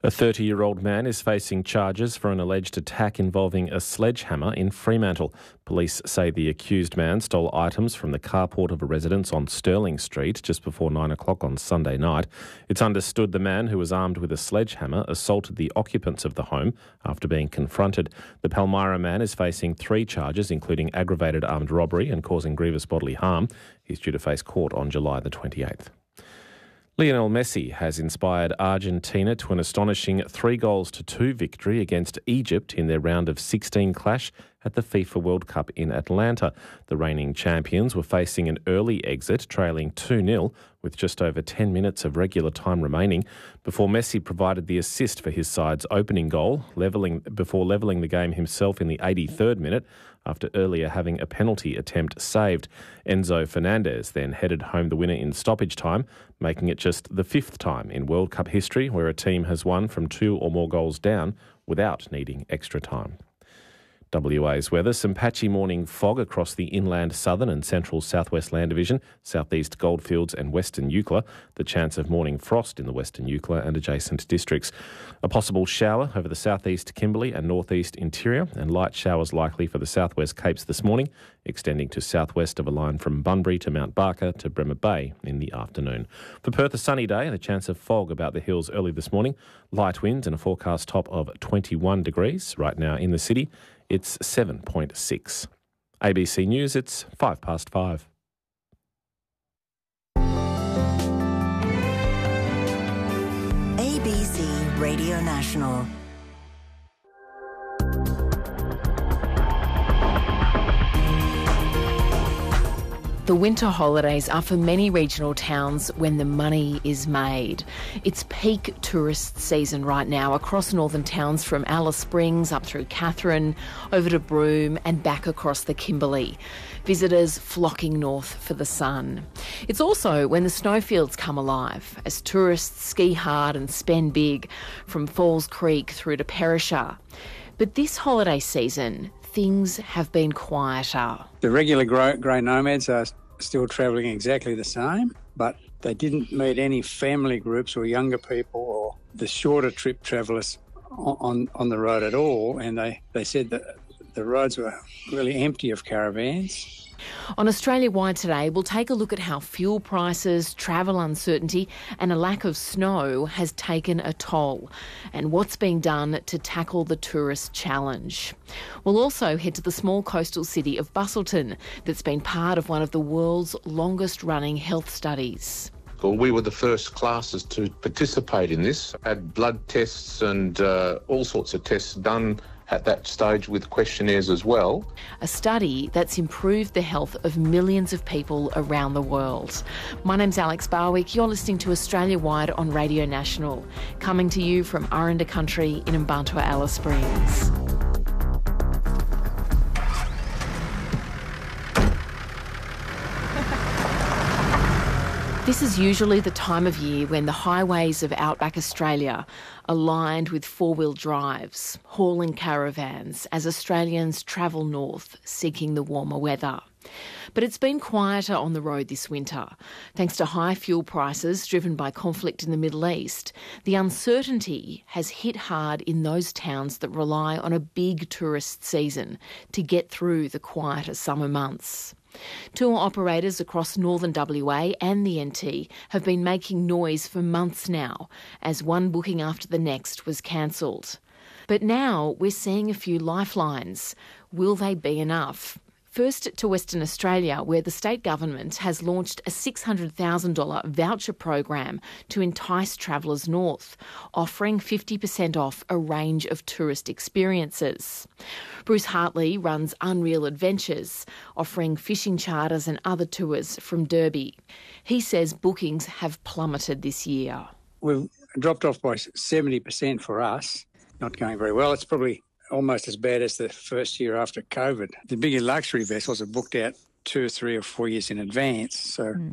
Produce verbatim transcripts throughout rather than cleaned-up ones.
A thirty-year-old man is facing charges for an alleged attack involving a sledgehammer in Fremantle. Police say the accused man stole items from the carport of a residence on Stirling Street just before nine o'clock on Sunday night. It's understood the man, who was armed with a sledgehammer, assaulted the occupants of the home after being confronted. The Palmyra man is facing three charges, including aggravated armed robbery and causing grievous bodily harm. He's due to face court on July the twenty-eighth. Lionel Messi has inspired Argentina to an astonishing three goals to two victory against Egypt in their round of sixteen clash at the FIFA World Cup in Atlanta. The reigning champions were facing an early exit, trailing two nil with just over ten minutes of regular time remaining, before Messi provided the assist for his side's opening goal, levelling before levelling the game himself in the eighty-third minute after earlier having a penalty attempt saved. Enzo Fernandez then headed home the winner in stoppage time, making it just the fifth time in World Cup history where a team has won from two or more goals down without needing extra time. W A's weather: some patchy morning fog across the inland southern and central southwest land division, southeast Goldfields and western Eucla. The chance of morning frost in the western Eucla and adjacent districts. A possible shower over the southeast Kimberley and northeast interior, and light showers likely for the southwest Capes this morning, extending to southwest of a line from Bunbury to Mount Barker to Bremer Bay in the afternoon. For Perth, a sunny day and a chance of fog about the hills early this morning. Light winds and a forecast top of twenty-one degrees. Right now in the city, it's seven point six. A B C News, it's five past five. A B C Radio National. The winter holidays are for many regional towns when the money is made. It's peak tourist season right now across northern towns from Alice Springs up through Katherine, over to Broome and back across the Kimberley. Visitors flocking north for the sun. It's also when the snowfields come alive as tourists ski hard and spend big, from Falls Creek through to Perisher. But this holiday season, things have been quieter. The regular grey, grey nomads are still travelling exactly the same, but they didn't meet any family groups or younger people or the shorter trip travellers on, on the road at all, and they, they said that the roads were really empty of caravans. On Australia-wide today, we'll take a look at how fuel prices, travel uncertainty and a lack of snow has taken a toll, and what's being done to tackle the tourist challenge. We'll also head to the small coastal city of Busselton that's been part of one of the world's longest-running health studies. Well, we were the first classes to participate in this, had blood tests and uh, all sorts of tests done at that stage with questionnaires as well. A study that's improved the health of millions of people around the world. My name's Alex Barwick. You're listening to Australia Wide on Radio National, coming to you from Aranda Country in Mbantua, Alice Springs. This is usually the time of year when the highways of outback Australia are lined with four-wheel drives, hauling caravans as Australians travel north seeking the warmer weather. But it's been quieter on the road this winter. Thanks to high fuel prices driven by conflict in the Middle East, the uncertainty has hit hard in those towns that rely on a big tourist season to get through the quieter summer months. Tour operators across northern W A and the N T have been making noise for months now, as one booking after the next was cancelled. But now we're seeing a few lifelines. Will they be enough? First to Western Australia, where the state government has launched a six hundred thousand dollars voucher program to entice travellers north, offering fifty percent off a range of tourist experiences. Bruce Hartley runs Unreal Adventures, offering fishing charters and other tours from Derby. He says bookings have plummeted this year. We've dropped off by seventy percent for us. Not going very well. It's probably almost as bad as the first year after COVID. The bigger luxury vessels are booked out two or three or four years in advance. So mm.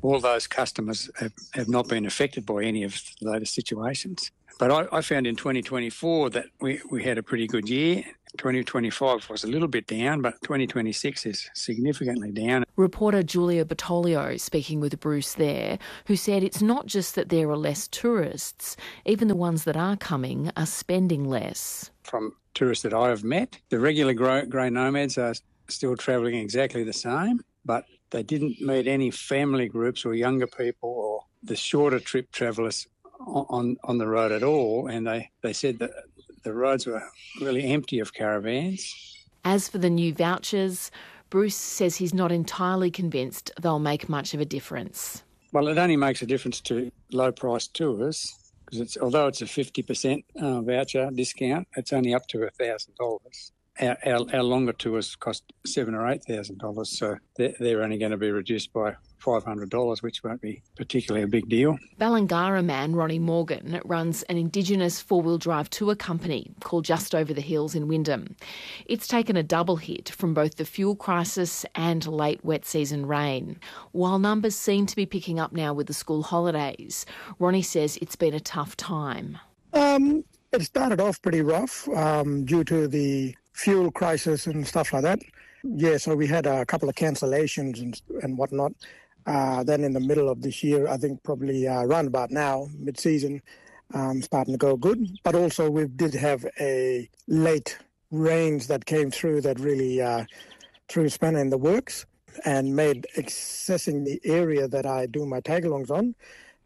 all those customers have, have not been affected by any of the latest situations. But I, I found in twenty twenty-four that we, we had a pretty good year. twenty twenty-five was a little bit down, but twenty twenty-six is significantly down. Reporter Julia Bertoglio speaking with Bruce there, who said it's not just that there are less tourists, even the ones that are coming are spending less. From tourists that I have met, the regular grey, grey nomads are still travelling exactly the same, but they didn't meet any family groups or younger people or the shorter trip travellers on, on the road at all, and they, they said that the roads were really empty of caravans. As for the new vouchers, Bruce says he's not entirely convinced they'll make much of a difference. Well, it only makes a difference to low-priced tours, because it's, although it's a fifty percent uh, voucher discount, it's only up to one thousand dollars. Our, our, our longer tours cost seven thousand dollars or eight thousand dollars, so they're, they're only going to be reduced by five hundred dollars, which won't be particularly a big deal. Ballangara man Ronnie Morgan runs an Indigenous four-wheel drive tour company called Just Over the Hills in Wyndham. It's taken a double hit from both the fuel crisis and late wet season rain. While numbers seem to be picking up now with the school holidays, Ronnie says it's been a tough time. Um, it started off pretty rough um, due to the fuel crisis and stuff like that. Yeah, so we had a couple of cancellations and, and whatnot. Uh, then in the middle of this year, I think probably uh, around about now, mid-season, um, starting to go good. But also we did have a late rains that came through that really uh, threw a spanner in the works and made accessing the area that I do my tag-alongs on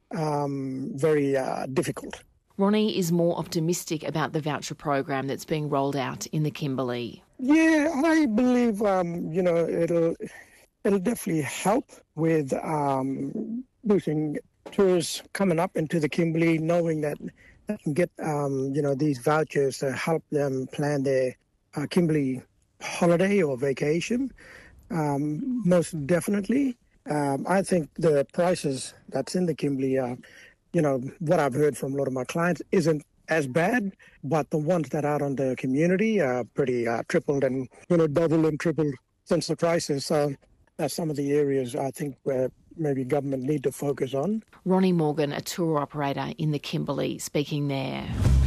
um, very uh, difficult. Ronnie is more optimistic about the voucher program that's being rolled out in the Kimberley. Yeah, I believe, um, you know, it'll it'll definitely help with um, boosting tourists coming up into the Kimberley, knowing that they can get, um, you know, these vouchers to help them plan their uh, Kimberley holiday or vacation. Um, most definitely. Um, I think the prices that's in the Kimberley are, you know, what I've heard from a lot of my clients isn't as bad, but the ones that are on the community are pretty uh, tripled and, you know, doubled and tripled since the crisis. So that's some of the areas I think where maybe government need to focus on. Ronnie Morgan, a tour operator in the Kimberley, speaking there.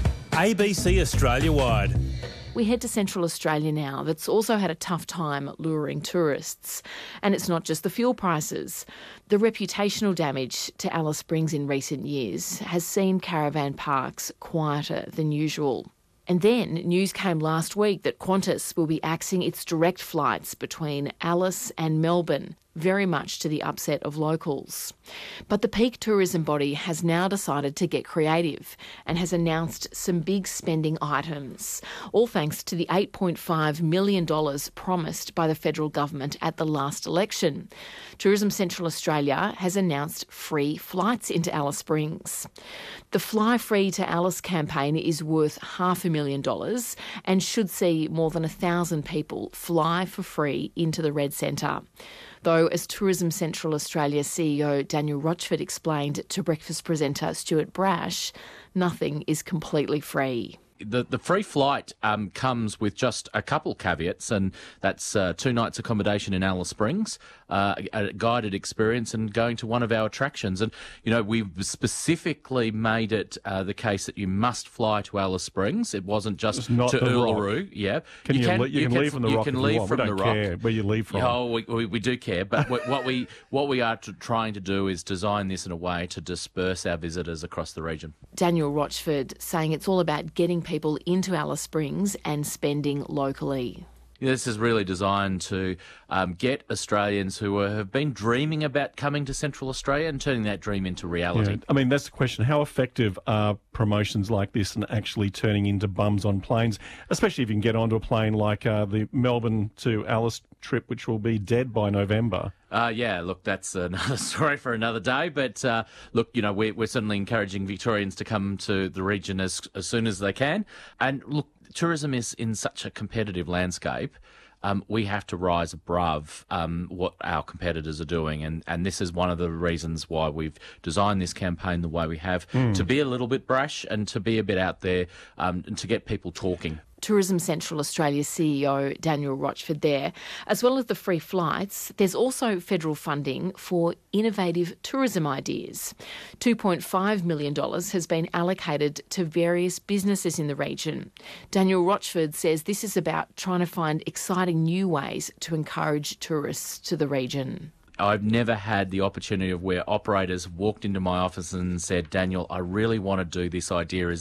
A B C Australia-wide. We head to Central Australia now, that's also had a tough time luring tourists. And it's not just the fuel prices. The reputational damage to Alice Springs in recent years has seen caravan parks quieter than usual. And then news came last week that Qantas will be axing its direct flights between Alice and Melbourne, very much to the upset of locals. But the peak tourism body has now decided to get creative and has announced some big spending items, all thanks to the eight point five million dollars promised by the federal government at the last election. Tourism Central Australia has announced free flights into Alice Springs. The Fly Free to Alice campaign is worth half a million dollars and should see more than a thousand people fly for free into the Red Centre. Though, as Tourism Central Australia C E O Daniel Rochford explained to breakfast presenter Stuart Brash, nothing is completely free. The, the free flight um, comes with just a couple caveats, and that's uh, two nights accommodation in Alice Springs, uh, a guided experience, and going to one of our attractions. And, you know, we've specifically made it uh, the case that you must fly to Alice Springs. It wasn't just to Uluru. Yeah. Can you, you, can, you, you can leave from the you rock can if leave you want. from We don't the care rock. where you leave from. Oh, we, we, we do care, but what we what we are to, trying to do is design this in a way to disperse our visitors across the region. Daniel Rochford saying it's all about getting people into Alice Springs and spending locally. This is really designed to um, get Australians who are, have been dreaming about coming to Central Australia and turning that dream into reality. Yeah. I mean, that's the question. How effective are promotions like this and actually turning into bums on planes, especially if you can get onto a plane like uh, the Melbourne to Alice trip, which will be dead by November? Uh, yeah, look, that's another story for another day. But, uh, look, you know, we're, we're certainly encouraging Victorians to come to the region as, as soon as they can. And, look, tourism is in such a competitive landscape. Um, we have to rise above um, what our competitors are doing. And, and this is one of the reasons why we've designed this campaign the way we have, mm. to be a little bit brash and to be a bit out there um, and to get people talking. Tourism Central Australia C E O Daniel Rochford there. As well as the free flights, there's also federal funding for innovative tourism ideas. two point five million dollars has been allocated to various businesses in the region. Daniel Rochford says this is about trying to find exciting new ways to encourage tourists to the region. I've never had the opportunity of where operators walked into my office and said, Daniel, I really want to do this idea. Is